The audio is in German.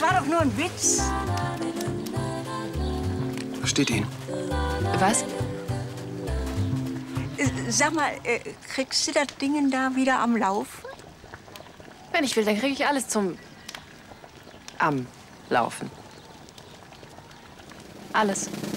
war doch nur ein Witz. Versteht ihn. Was? Sag mal, kriegst du das Ding da wieder am Laufen? Wenn ich will, dann kriege ich alles am Laufen. Alles.